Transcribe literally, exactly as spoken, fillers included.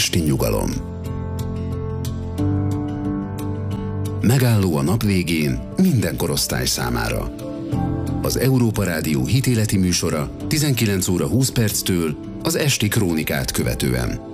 esti nyugalom. Megálló a nap végén minden korosztály számára. Az Európa Rádió hitéleti műsora tizenkilenc óra húsz perctől az esti krónikát követően.